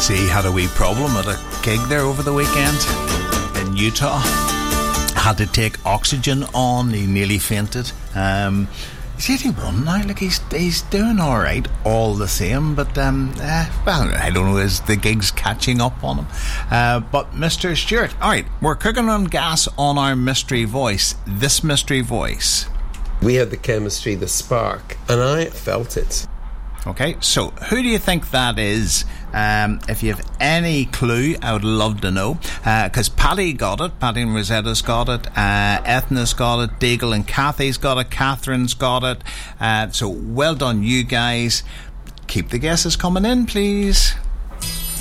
See, had a wee problem at a gig there over the weekend in Utah. Had to take oxygen on. He nearly fainted. He's 81 now. Look, he's doing all right, all the same. But well, I don't know. Is the gig's catching up on him? But Mr. Stewart, all right, we're cooking on gas on our mystery voice. This mystery voice. We had the chemistry, the spark, and I felt it. Okay, so who do you think that is? If you have any clue, I would love to know. Because Paddy got it, Paddy and Rosetta's got it, Ethna's got it, Deagle and Kathy's got it, Catherine's got it. So well done, you guys. Keep the guesses coming in, please.